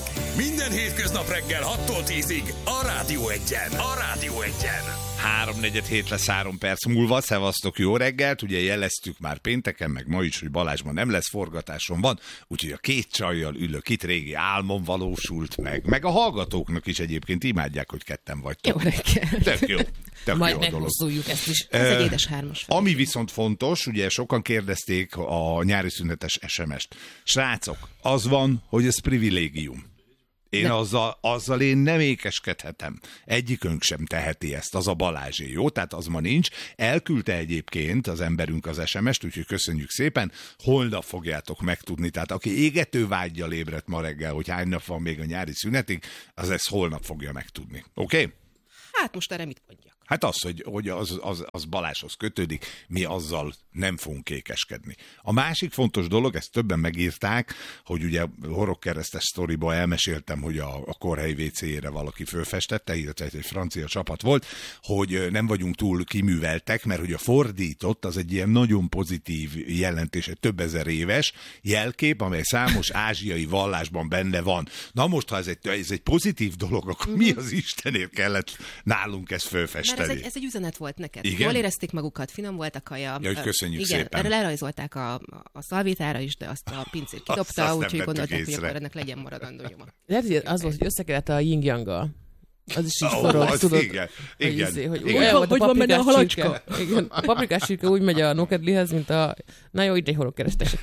Minden hétköznap reggel 6-tól 10-ig a Rádió Egyen. A Rádió Egyen. 3:47 lesz 3 perc múlva. Szevasztok, jó reggelt. Ugye jeleztük már pénteken, meg ma is, hogy Balázsban nem lesz, forgatáson van. Úgyhogy a két csajjal ülök itt, régi álmom valósult meg. Meg a hallgatóknak is egyébként imádják, hogy ketten vagytok. Jó reggelt. Tök jó. Majd meghosszuljuk ezt is. Ez egy édes hármas. Ami viszont fontos, ugye sokan kérdezték a nyári szünetes SMS-t. Srácok, az van, hogy ez privilégium. Azzal én nem ékeskedhetem. Egyikünk sem teheti ezt, az a Balázsé, jó? Tehát az ma nincs. Elküldte egyébként az emberünk az SMS-t, úgyhogy köszönjük szépen. Holnap fogjátok megtudni. Tehát aki égető vággyal ébredt ma reggel, hogy hány nap van még a nyári szünetig, az ezt holnap fogja megtudni. Oké? Okay? Hát most erre mit mondjak? Hát az, hogy az Balázshoz kötődik, mi azzal nem fogunk kékeskedni. A másik fontos dolog, ezt többen megírták, hogy ugye horogkeresztes sztoriba elmeséltem, hogy a Korhely WC-jére valaki fölfestette, illetve egy francia csapat volt, hogy nem vagyunk túl kiműveltek, mert hogy a fordított az egy ilyen nagyon pozitív jelentés, egy több ezer éves jelkép, amely számos ázsiai vallásban benne van. Na most, ha ez egy pozitív dolog, akkor mi az Istenért kellett nálunk ezt fölfesteni? Mert ez egy üzenet volt neked. Igen? Jól érezték magukat, finom volt a kaja. Ja, hogy köszönjük igen, szépen. Erre lerajzolták a szalvétára is, de azt a pincér kidobta, úgyhogy gondolták, hogy akkor ennek legyen maradandó nyoma. Lehet, hogy az volt, hogy összekedett a yin-yang-gal. Az is így forró, tudod. Igen. Hogy van benne a halacska? Igen, a paprikás csirke úgy megy a nokedlihez, mint a... Na jó, így egy horogkeresztesek.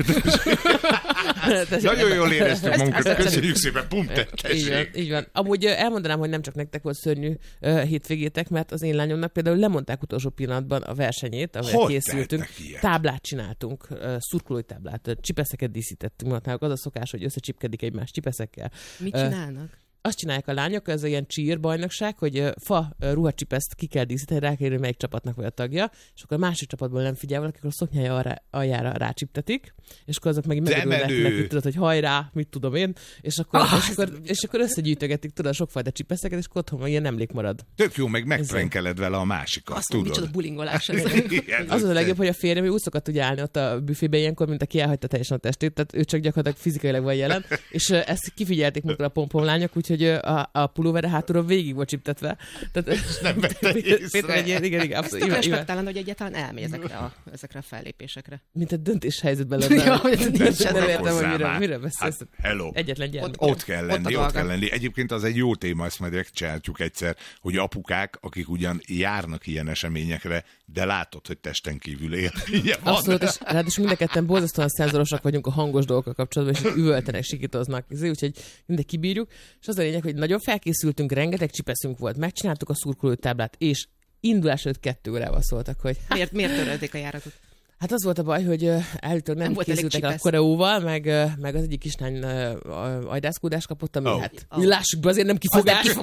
Nagyon jól éreztük magunkat, köszönjük szépen, így van. Amúgy elmondanám, hogy nem csak nektek volt szörnyű hétvégétek, mert az én lányomnak például lemondták utolsó pillanatban a versenyét, ahol készültünk. Táblát csináltunk, szurkolói táblát, csipeszeket díszítettünk, az a szokás, hogy összecsipkedik egymás csipeszekkel. Mit csinálnak? Azt csinálják a lányok, ez ilyen cheer bajnokság, hogy fa ruhacsipeszt ki kell díszíteni, rá kell, hogy melyik csapatnak vagy a tagja, és akkor a másik csapatból nem figyel valaki, akkor a szoknyája aljára rácsiptetik, és akkor azok meg megörülnek neki, tudod, hogy hajrá, mit tudom én, és akkor összegyűjtögetik, tudod, sokfajta csipeszeket, és akkor otthon ilyen emlék marad. Tök jó, meg megprenkeled vele a másikat, azt tudod. Micsoda bulingolás. Az a legjobb, hogy a férjem úgy szokott ugye állni ott a büfébe ilyenkor, mint aki elhagyta teljesen a testét, tehát ő csak gyakorlatilag fizikailag van jelen, és ezt kifigyelték magukra a pompomlányok, úgyhogy a pulóvere hátulról végig volt csiptetve. Tehát nem vette észre. Igen, abszolút. Ezt respektálni, hogy egyáltalán elmegy ezekre a fellépésekre. Mint a döntéshelyzetben lenne. Nem értem, hogy mire beszélsz. Hát, hello. Egyetlen gyermek. Ott kell lenni. Egyébként az egy jó téma, ezt majd megcsináljuk egyszer, hogy apukák, akik ugyan járnak ilyen eseményekre, de látod, hogy testen kívül él. Abszolút, és ráadásul mind a ketten borzasztóan szenzorosak vagyunk a hangos dolgokkal kapcsolatban, és üvöltenek, sikítoznak. Úgyhogy mindegy kibírjuk. És az a lényeg, hogy nagyon felkészültünk, rengeteg csipeszünk volt, megcsináltuk a szurkolótáblát, és indulás előtt 2 órával szóltak, hogy... Miért törölték a járatot? Hát az volt a baj, hogy állítólag nem készültek a koreóval, meg az egyik kislány ajdászkódást kapott, ami hát lássuk be, azért nem kifogás.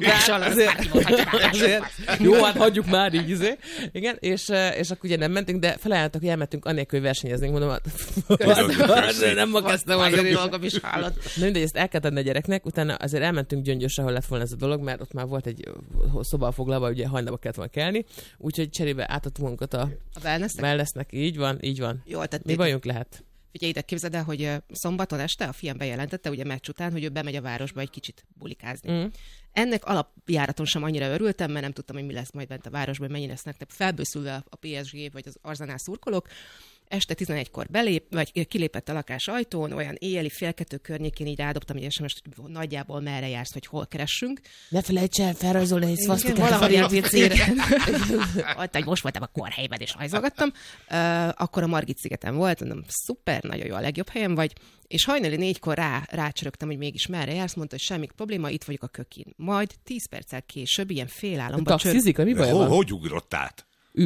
Azért. Jó, hát hagyjuk már így. Igen, és akkor ugye nem mentünk, de felajánlottak, hogy elmentünk annélkül, hogy versenyeznénk. Mondom, nem ma kezdtem azért dolgom is hálott. Na mindegy, ezt el kellett adni a gyereknek, utána azért elmentünk Gyöngyösre, ahol lett volna ez a dolog, mert ott már volt egy szoba foglalva, ugye hajnalba kellett volna kelni, úgyhogy cserébe átadtunk magunkat a wellnessnek. Így van. Jól tették. Mi bajunk lehet? Figyelj, ide képzeld el, hogy szombaton este a fiam bejelentette, ugye meccs után, hogy ő bemegy a városba egy kicsit bulikázni. Ennek alapjáraton sem annyira örültem, mert nem tudtam, hogy mi lesz majd bent a városban, hogy mennyire lesznek felbőszülve a PSG vagy az Arsenal szurkolók. Este 11-kor kilépett a lakás ajtón, olyan éjjeli 1:30 környékén így rádobtam egy SMS-t, hogy nagyjából merre jársz, hogy hol keressünk. Ne felejts el felrajzolni egy szvasztikát valahogy a WC-re. Hogy most voltam a Korhelyben, és rajzolgattam. Akkor a Margit szigeten volt, mondom, szuper, nagyon jó, a legjobb helyen vagy. És hajnali 4-kor rácsörögtem, hogy mégis merre jársz, mondta, hogy semmi probléma, itt vagyok a Kökin. Majd 10 perccel később, ilyen félálomban Hogy ugrott át?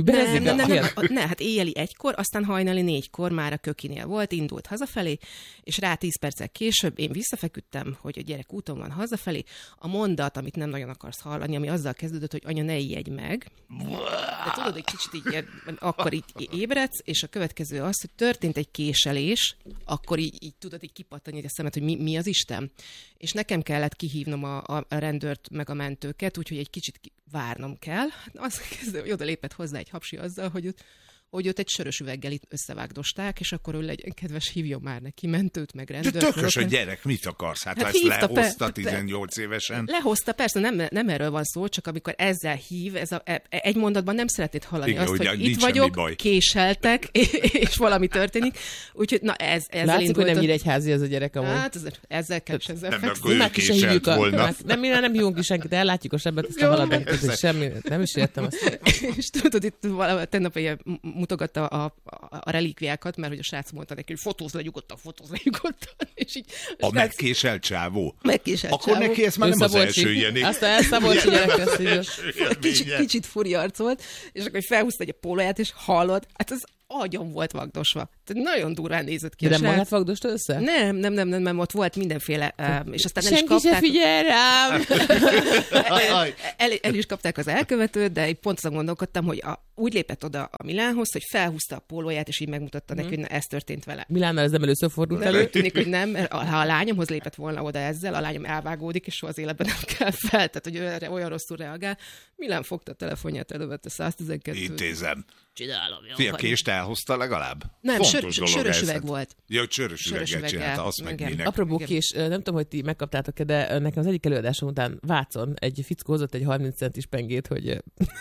Nem, hát éjjeli 1-kor, aztán hajnali 4-kor már a Kökinél volt, indult hazafelé, és rá 10 perccel később én visszafeküdtem, hogy a gyerek úton van hazafelé. A mondat, amit nem nagyon akarsz hallani, ami azzal kezdődött, hogy anya, ne ijedj meg. De tudod, egy kicsit így, akkor így ébredsz, és a következő az, hogy történt egy késelés, akkor így tudod, így kipattani a szemet, hogy mi az Isten. És nekem kellett kihívnom a rendőrt meg a mentőket, úgyhogy egy kicsit várnom kell. Azt kezdve, hogy oda lépett hozzá egy hapsi azzal, hogy hogy őt egy sörös üveggel itt összevágdosták, és akkor ő legyen kedves, hívjon már neki mentőt, meg rendőrt. De tökös a gyerek, mit akarsz? Hát ezt lehozta 18 évesen. Lehozta, persze, nem erről van szó, csak amikor ezzel hív, egy mondatban nem szeretnéd hallani. Igen, azt, hogy itt vagyok, késeltek, és valami történik. Úgyhogy, na ez látszik, hogy nem Nyíregyházi ez a gyerek amúgy. Hát ezzel kell is ezzel Nem késelt volna. Nem hívunk is senkit, ellátjuk a sebbet, aztán valamit, semmi, nem is értem azt. És tudod, itt tegnap mutogatta a relikviákat, mert hogy a srác mondta neki, hogy fotózz le nyugodtan. És így, a megkéselt csávó? Megkéselt akkor csávó. Neki ez már nem az első ilyen. Aztán elszabolcsi gyerek. Kicsit furi volt, és akkor felhúzta egy pólóját, és hallod, hát az agyon volt vagdosva. Tehát nagyon durván nézett ki. De nem magát vagdosta össze? Nem, ott volt mindenféle, és aztán senki se figyel rám! el is kapták az elkövetőt, de én pont azon gondolkodtam, hogy úgy lépett oda a Milánhoz, hogy felhúzta a pólóját, és így megmutatta neki, hogy na, ez történt vele. Milánnal ez nem először fordult elő. Tűnik, hogy nem, mert ha a lányomhoz lépett volna oda ezzel, a lányom elvágódik, és soha az életben nem kell fel, tehát hogy erre olyan rosszul reagál. Milán fogta a telefonját, elővette 112-t. Intézem. Csinálom, jó. Fia, kést elhozta legalább? Nem, sörös üveg volt. Ja, sörös üveggel csinálta, azt meg minek. Apropó kés, nem tudom, hogy ti megkaptátok-e, de nekem az egyik előadásom után Vácon egy fickó hozott egy 30 centis pengét, hogy...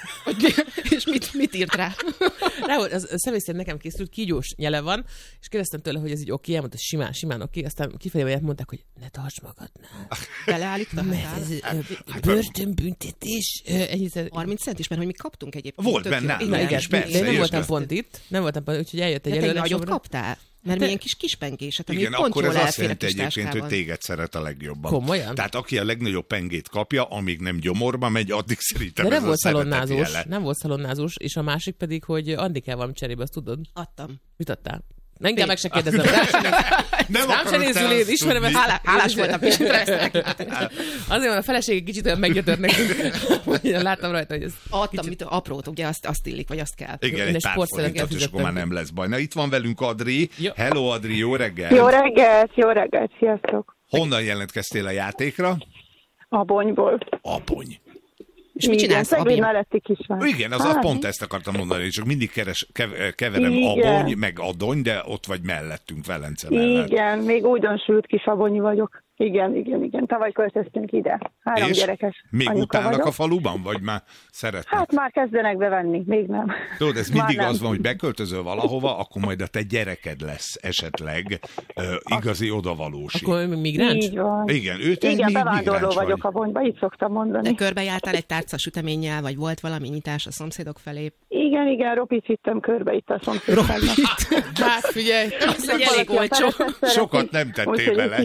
És mit írt rá? Rá volt, az személy szerint nekem készült, kígyós nyele van, és kérdeztem tőle, hogy ez így oké, elmondta, simán oké, aztán kifelé mondták, hogy ne tarts magadnál. Beleállítta? Mert ez börtönbüntetés. 30 centis, mert hogy mi kaptunk egyébként. Volt benne, igen, nem voltam pont itt, úgyhogy eljött egy előadásomra. Te nagyot kaptál? Mert milyen kis pengéset, ami igen, pont akkor jól ez azt elfér a jelenti kis egyébként, táskában. hogy téged szeret a legjobban. Komolyan? Tehát aki a legnagyobb pengét kapja, amíg nem gyomorba megy, addig szerintem de ez nem volt szalonnázós, és a másik pedig, hogy adni kell valami cserébe, azt tudod? Adtam. Mit adtál? Engem meg se kérdezem. Nem se nézzül én, ismerem ezt. Hálás voltam, és azért van, a feleség kicsit olyan meggyötört nekünk. Láttam rajta, hogy ez... Adtam aprót, ugye azt illik, vagy azt kell. Igen, egy pár forintot, és akkor már nem lesz baj. Na, itt van velünk Adri. Hello, Adri, jó reggel. Jó reggelt, sziasztok. Honnan jelentkeztél a játékra? Abonyból. Abony. És mit csinálsz? Szegény melletti kisvár. Igen, az pont ezt akartam mondani, csak mindig keverem Abony, meg Adony, de ott vagy mellettünk, Velence mellett. Igen, még újdonsült kis abonyi vagyok. Igen. Tavaly költöztünk ide. 3 és gyerekes. még utálnak a faluban, vagy már szeretnek? Hát már kezdenek bevenni, még nem. Tudod, ez mindig az van, hogy beköltözöl valahova, akkor majd a te gyereked lesz esetleg igazi odavalósi. Akkor migráns? Így van. Igen, igen, bevándorló vagyok Abonyba, így szoktam mondani. De körbejártál egy tárca süteménnyel, vagy volt valami nyitás a szomszédok felé? Igen, Ropit vittem körbe itt a szomszédságnak. Hát figyelj, az egy elég olcsó. Sokat nem tettél bele.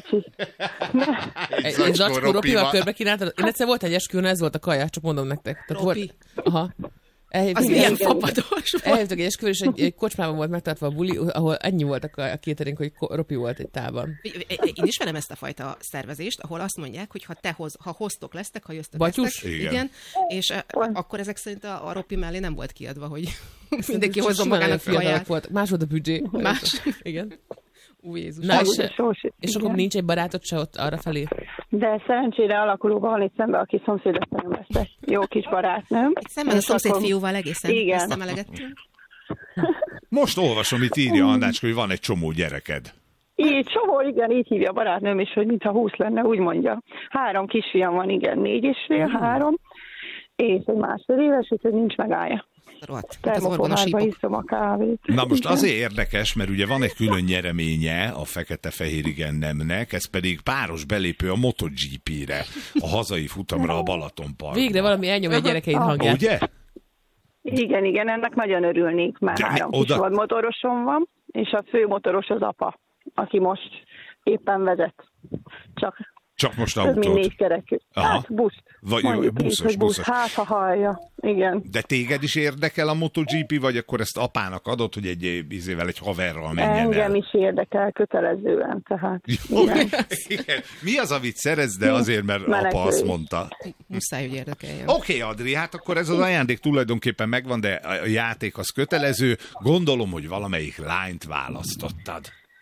Egy zacskó Ropival körbe kínáltad. Én egyszer volt egy esküvőn, ez volt a kaja, csak mondom nektek. Ropi. Aha. Az milyen fapados volt. Eljöttök egy esküvőn, és egy kocsmában volt megtartva a buli, ahol ennyi volt a catering, hogy Ropi volt egy tálban. Én ismerem ezt a fajta szervezést, ahol azt mondják, hogy ha hoztok lesztek, ha jöztök Batyus? lesztek, igen, és akkor ezek szerint a Ropi mellé nem volt kiadva, hogy mindenki hozzon magának kaját. Más volt a büdzsé. Más. Igen. Új Jézus. Na, és akkor nincs egy barátod se ott arra felé? De szerencsére alakulóban van itt szemben, aki szomszédottam lesz. Jó kis barátnőm. Itt szemben a szomszéd fiúval egészen összemelegettünk. Most olvasom, itt írja Annácska, hogy van egy csomó gyereked. Így csomó, igen, így hívja a barátnőm is, hogy mintha 20 lenne, úgy mondja. 3 kisfiam van, igen, 4 és fél, 3, és egy 1,5 éves, úgyhogy nincs megállja. Termoformárba iszom a kávét. Na most azért érdekes, mert ugye van egy külön nyereménye a fekete-fehér igen nemnek, ez pedig páros belépő a MotoGP-re, a hazai futamra a Balatonparkban. Végre valami elnyom egy gyerekeid hangját. Ugye? Igen, ennek nagyon örülnék, mert 3 kis vadmotorosom van, és a főmotoros az apa, aki most éppen vezet. Csak most autót. Több mint 4 kerekű. Hát buszt. Vagy buszos. Hát, ha hallja. Igen. De téged is érdekel a MotoGP, vagy akkor ezt apának adod, hogy egy haverral menjen el? Engem is érdekel kötelezően, tehát. Igen. Mi az, amit szeretsz, de azért, mert apa azt mondta. Muszáj, hogy érdekeljen. Oké, Adri, hát akkor ez az ajándék tulajdonképpen megvan, de a játék az kötelező. Gondolom, hogy valamelyik lányt választottad.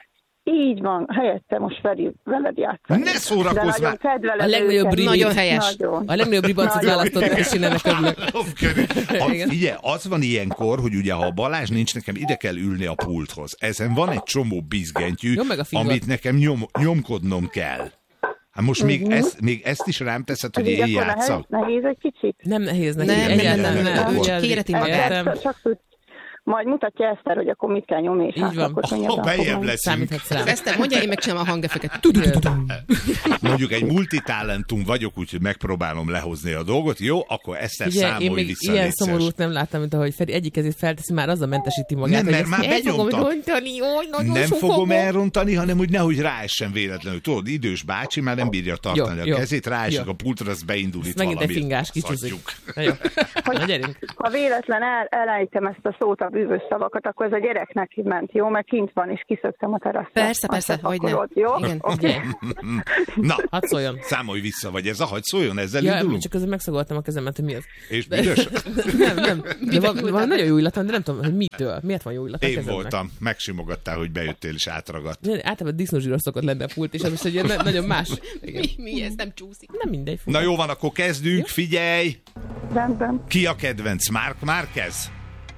Így van, helyette most Feri veled játszani. Ne szórakozz már! A legnagyobb nagyon helyes. A legnagyobb ribancot választottak, és én ennek örülök. Figyelj, az van ilyenkor, hogy ugye ha a Balázs nincs, nekem ide kell ülni a pulthoz. Ezen van egy csomó bizgentyű, amit nekem nyomkodnom kell. Hát most még ezt is rám teszed, hogy én játszak? Nehéz egy kicsit? Nem nehéz neki. Nem. Kéreti magát. Majd mutatja Eszter, hogy akkor mit kell nyomni, és így van. Ha bejebb leszünk. Eszter, mondja, én megcsinálom a hangeffeket. Mondjuk egy multitalentum vagyok, úgyhogy megpróbálom lehozni a dolgot. Jó, akkor Eszter számolj vissza. Én még ilyen szomorút nem láttam, mint ahogy Feri egyik kezét felteszi, már azzal mentesíti magát. Nem, mert már benyomtam. Nem fogom elrontani, hanem úgy nehogy ráessen véletlenül. Tudod, idős bácsi már nem bírja tartani a kezét, ráesik a pultra, az beindul itt valami. Megint egy fingás kicsizik. Na gyerünk. Ha véletlen elejtem ezt a szót, a bűvös szavakat, akkor ez a gyereknek ment, jó? Mert kint van, és kiszöktem a teraszra. Persze, hogy nem. Jó? Igen. Okay. Na, hadd szóljon. Számolj vissza, vagy ez a hadd szóljon, ezzel indulunk? Csak azért megszagoltam a kezemet, hogy mi az. És büdös? Nem. De van nagyon jó illata, de nem tudom, hogy mitől. Miért van jó illata? Én voltam. Megsimogattál, hogy bejöttél és átragadt. Általában disznózsíros szokott lenni a pult, és ez most egy ilyen nagyon más. Mi ez? Nem csúszik. Nem mindegy. Na jó van, akkor kezdünk, figyelj! Rendben. Ki a kedvenc? Marc Márquez?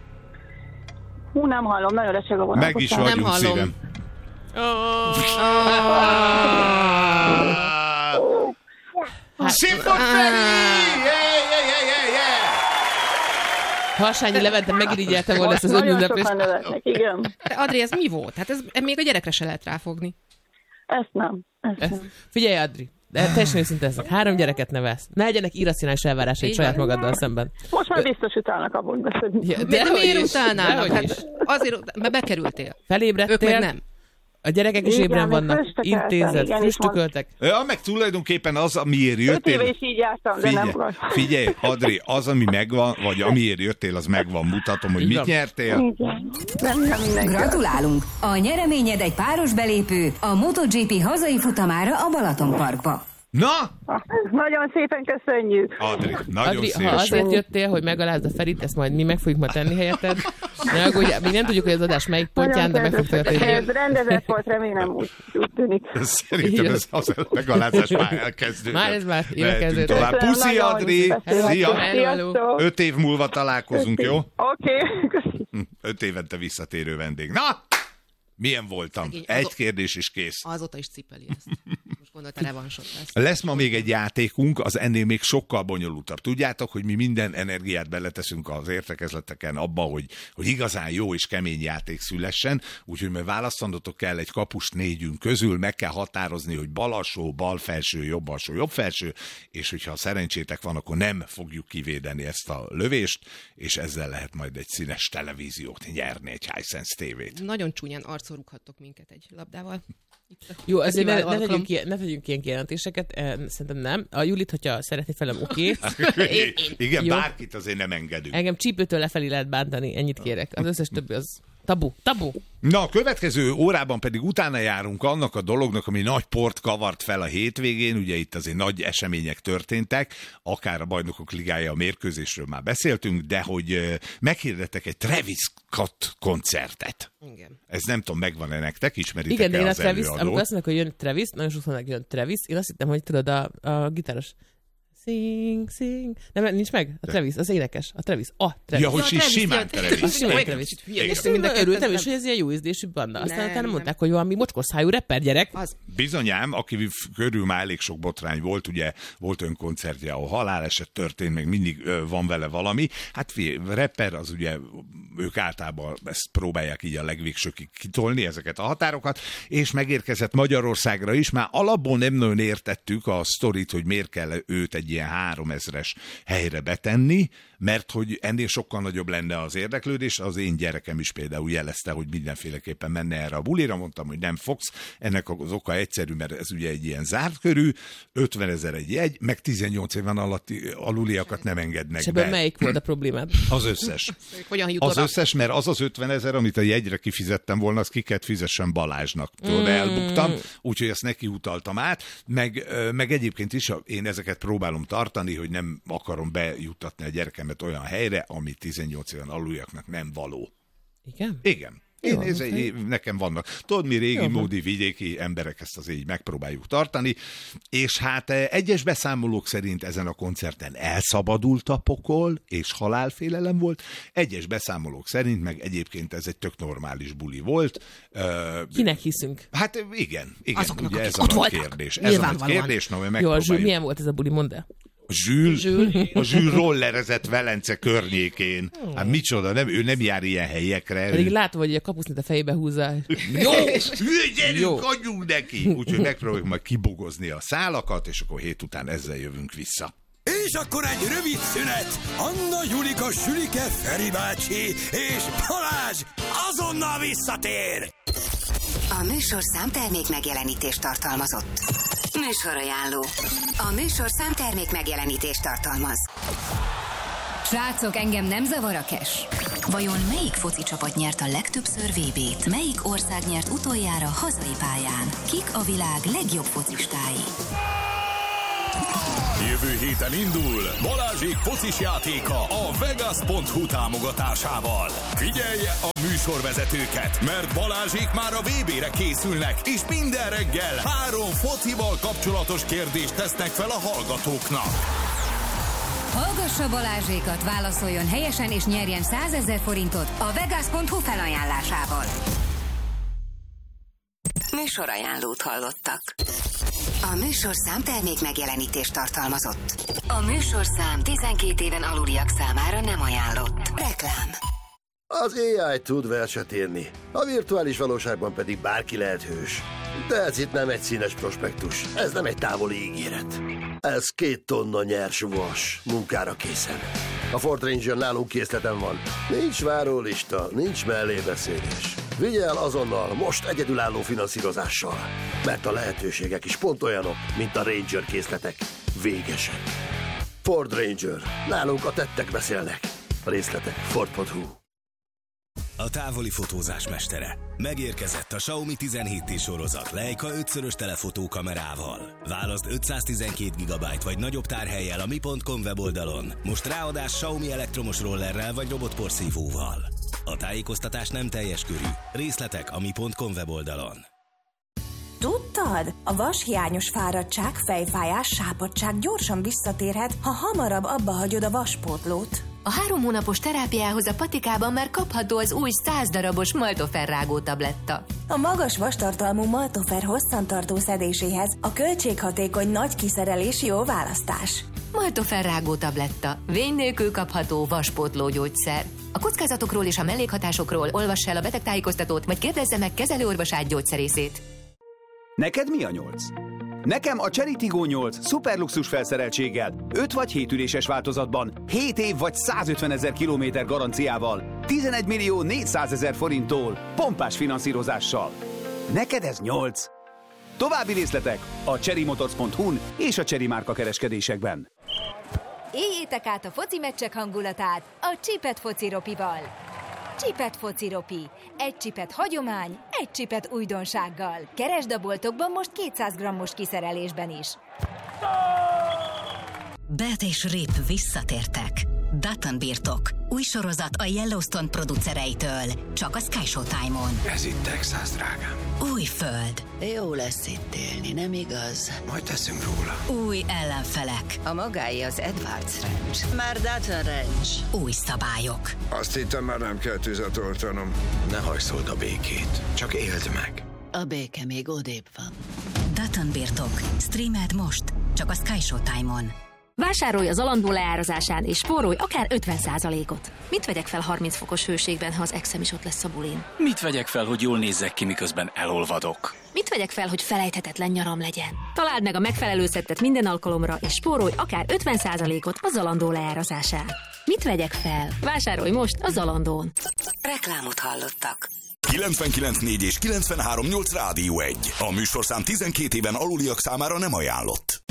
Nem hallom, nagyon recseg a vonal. Meg is vagyunk, szívem. Szimfon Feri! Harsányi Levente megirigyelte volna ezt az önünneplést. Nagyon sokan nevetnek, igen. De Adri, ez mi volt? Hát ez még a gyerekre se lehet ráfogni. Ezt nem. Figyelj, Adri, de teljesen őszinte leszek. 3 gyereket nevelsz. Ne legyenek irracionális elvárásai saját magaddal szemben. Most már biztos utálnak abból beszélni. De miért utálnának? Hát azért, mert bekerültél. Felébredtél. Ők meg nem. A gyerekek is ébren vannak, intézet, früstükeltek. Ja, meg tulajdonképpen az, amiért jöttél... 5 éve is így jártam, de nem volt. Figyelj, Adri, az, ami megvan, vagy amiért jöttél, az megvan. Mutatom, hogy mit nyertél. Igen. Gratulálunk! A nyereményed egy páros belépő a MotoGP hazai futamára a Balatonparkba. Na! Nagyon szépen köszönjük. Adri, nagyon Adri, szépen. ha azért jöttél, hogy megalázd a Ferit, ezt majd mi meg fogjuk ma tenni helyetted. Mi nem tudjuk, hogy az adás melyik pontján, de meg fog történni. Ez rendezett volt, remélem úgy tűnik. Szerintem ez az megalázás már elkezdődött. Már ez már tovább. Puszi, Adri! Szia! 5 év múlva találkozunk, jó? Oké. 5 évente visszatérő vendég. Na! Milyen voltam? Egy kérdés is kész. Azóta is cipeli ezt. Most gondolta, revansot lesz. Lesz ma még egy játékunk, az ennél még sokkal bonyolultabb. Tudjátok, hogy mi minden energiát beleteszünk az értekezleteken abba, hogy igazán jó és kemény játék szülessen, úgyhogy mert választanotok kell egy kapust 4 közül, meg kell határozni, hogy bal alsó, bal felső, jobb alsó, jobb felső, és hogyha szerencsétek van, akkor nem fogjuk kivédeni ezt a lövést, és ezzel lehet majd egy színes televíziót nyerni, egy Hisense TV-t. Nagyon csúnyán arcorughattok minket egy labdával. Jó, azért ne tegyünk ilyen kijelentéseket, szerintem nem. A Julit, hogyha szeretné felem, oké. Igen, jó. Bárkit azért nem engedünk. Engem csípőtől lefelé lehet bántani, ennyit kérek. Az összes többi az tabu. Na, a következő órában pedig utána járunk annak a dolognak, ami nagy port kavart fel a hétvégén, ugye itt azért nagy események történtek, akár a Bajnokok Ligája, a mérkőzésről már beszéltünk, de hogy meghirdettek egy Travis Scott koncertet. Igen. Ez nem tudom, megvan-e nektek, ismeritek-e igen, az Travis, előadót? amikor azt mondják, hogy jön Travis, nagyon sokszor mondják, jön Travis, én azt hittem, hogy tudod, a gitáros sing. Nem, nincs meg? A Travis, az énekes. A Travis. Ja, hogy simán Travis. Simán Travis. És mindenki örültem, és hogy ez ilyen jó ízlésű banda. Aztán utána mondták, hogy valami mocskos szájú rapper gyerek. Bizonyám, aki körül már elég sok botrány volt, ugye volt önkoncertje, ahol haláleset történt, meg mindig van vele valami. Hát rapper, az ugye ők általában ezt próbálják így a legvégsőkig kitolni, ezeket a határokat, és megérkezett Magyarországra is. Már alapból nem nagyon értettük a sztorit, hogy miért kell őt egy ilyen 3000-es helyre betenni, mert hogy ennél sokkal nagyobb lenne az érdeklődés. Az én gyerekem is például jelezte, hogy mindenféleképpen menne erre a bulira, mondtam, hogy nem fogsz. Ennek az oka egyszerű, mert ez ugye egy ilyen zárt körű, 50 000 egy jegy, meg 18 éven aluliakat nem engednek be. És melyik volt a problémád? Az összes. Az összes, mert az 50 000, amit a jegyre kifizettem volna, az ki kellett fizessen Balázsnak. Tudod, elbuktam, úgyhogy ezt neki utaltam át, meg egyébként is én ezeket próbálom tartani, hogy nem akarom bejuttatni a gyerekemet olyan helyre, ami 18 éven aluliaknak nem való. Igen? Igen. Nekem vannak. Tudod, mi régi módi vidéki emberek ezt azért így megpróbáljuk tartani, és hát egyes beszámolók szerint ezen a koncerten elszabadult a pokol, és halálfélelem volt. Egyes beszámolók szerint meg egyébként ez egy tök normális buli volt. Kinek hiszünk? Hát igen. Azoknak, ugye akik ez ott a voltak. kérdés. Ez a kérdés, na, jó, a Zsül, milyen volt ez a buli, mondd el? A Zsül rollerezett Velence környékén. Hát micsoda, ő nem jár ilyen helyekre. Pedig látom, hogy a kapusznit a fejébe húzza. Jó, gyerünk, adjunk neki! Úgyhogy megpróbáljuk majd kibogozni a szálakat, és akkor hét után ezzel jövünk vissza. És akkor egy rövid szünet. Anna, Julika, Sülike, Feri bácsi és Balázs azonnal visszatér! A műsorszám termék megjelenítést tartalmazott. Műsorajánló. A műsorszám termék megjelenítést tartalmaz. Srácok, engem nem zavar a cash. Vajon melyik foci csapat nyert a legtöbbször VB-t? Melyik ország nyert utoljára hazai pályán? Kik a világ legjobb focistái? Jövő héten indul Balázsék focis játéka a Vegas.hu támogatásával. Figyelje a műsorvezetőket, mert Balázsék már a VB-re készülnek, és minden reggel 3 focival kapcsolatos kérdést tesznek fel a hallgatóknak. Hallgassa Balázsékat, válaszoljon helyesen és nyerjen 100 000 forintot a Vegas.hu felajánlásával. Műsorajánlót hallottak. A műsorszám termék megjelenítést tartalmazott. A műsorszám 12 éven aluliak számára nem ajánlott. Reklám. Az AI tud verset írni, a virtuális valóságban pedig bárki lehet hős. De ez itt nem egy színes prospektus, ez nem egy távoli ígéret. Ez 2 tonna nyers vas, munkára készen. A Ford Ranger nálunk készleten van. Nincs várólista, nincs mellébeszélés. Vigye el azonnal, most egyedülálló finanszírozással. Mert a lehetőségek is pont olyanok, mint a Ranger készletek. Végesek. Ford Ranger. Nálunk a tettek beszélnek. A részletek Ford.hu. A távoli fotózás mestere. Megérkezett a Xiaomi 17T sorozat Leica 5-szörös telefotó kamerával. Válaszd 512 GB vagy nagyobb tárhellyel a mi.com weboldalon. Most ráadás Xiaomi elektromos rollerrel vagy robotporszívóval. A tájékoztatás nem teljes körű. Részletek a mi.com weboldalon. Tudtad? A vashiányos fáradtság, fejfájás, sápadtság gyorsan visszatérhet, ha hamarabb abba hagyod a vaspótlót. A 3 hónapos terápiához a patikában már kapható az új 100 darabos Maltofer rágó tabletta. A magas vastartalmú Maltofer hosszantartó szedéséhez a költséghatékony nagy kiszerelés jó választás. Maltofer rágó tabletta. Vény nélkül kapható vaspótló gyógyszer. A kockázatokról és a mellékhatásokról olvass el a betegtájékoztatót, vagy kérdezze meg kezelőorvosát gyógyszerészét. Neked mi a 8? Nekem a Chery Tiggo 8 szuperluxus felszereltséggel, 5 vagy 7 üléses változatban, 7 év vagy 150 000 kilométer garanciával, 11 millió 400 000 forinttól, pompás finanszírozással. Neked ez 8? További részletek a cherrymotors.hu-n és a Chery márka kereskedésekben. Éljétek át a foci meccsek hangulatát a Csipet Foci Ropival. Csipet Foci Ropi. Egy csipet hagyomány, egy csipet újdonsággal. Keresd a boltokban most 200 g-os kiszerelésben is. Bet és Rip visszatértek. Dutton birtok. Új sorozat a Yellowstone producereitől. Csak a Sky Showtime-on. Ez itt Texas, drágám. Új föld. Jó lesz itt élni, nem igaz? Majd teszünk róla. Új ellenfelek. A magáé az Edwards Ranch. Már Dutton Ranch. Új szabályok. Azt hittem, már nem kell tüzet oltanom. Ne hajszold a békét, csak éld meg. A béke még odébb van. Dutton birtok. Streamed most. Csak a Sky Showtime-on. Vásárolj az Zalando leárazásán és spórolj akár 50%-ot. Mit vegyek fel 30 fokos hőségben, ha az exem is ott lesz a bulin? Mit vegyek fel, hogy jól nézzek ki, miközben elolvadok? Mit vegyek fel, hogy felejthetetlen nyaram legyen? Találd meg a megfelelő szettet minden alkalomra, és spórolj akár 50%-ot a Zalando leárazásán. Mit vegyek fel? Vásárolj most a Zalandón. Reklámot hallottak. 99.4 és 93.8 Rádió 1. A műsorszám 12 éven aluliak számára nem ajánlott.